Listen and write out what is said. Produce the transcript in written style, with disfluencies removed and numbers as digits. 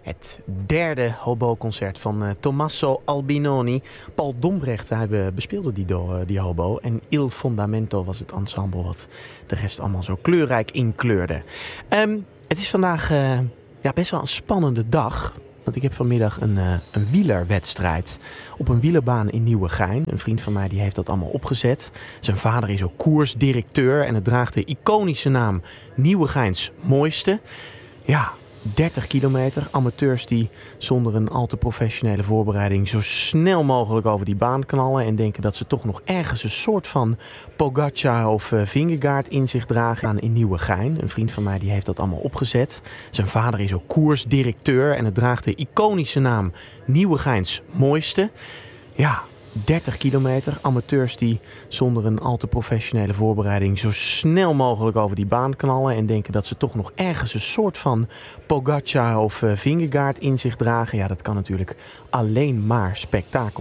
Het derde hobo-concert van Tommaso Albinoni. Paul Dombrecht hij bespeelde die hobo. En Il Fondamento was het ensemble wat de rest allemaal zo kleurrijk inkleurde. Het is vandaag best wel een spannende dag. Want ik heb vanmiddag een wielerwedstrijd op een wielerbaan in Nieuwegein. Een vriend van mij die heeft dat allemaal opgezet. Zijn vader is ook koersdirecteur en het draagt de iconische naam Nieuwegeins Mooiste. Ja, 30 kilometer. Amateurs die zonder een al te professionele voorbereiding zo snel mogelijk over die baan knallen en denken dat ze toch nog ergens een soort van Pogacar of Vingegaard in zich dragen in Nieuwegein. Een vriend van mij die heeft dat allemaal opgezet. Zijn vader is ook koersdirecteur en het draagt de iconische naam Nieuwegeins Mooiste. Ja, 30 kilometer. Amateurs die zonder een al te professionele voorbereiding zo snel mogelijk over die baan knallen en denken dat ze toch nog ergens een soort van Pogacar of Vingegaard in zich dragen. Ja, dat kan natuurlijk alleen maar spektakel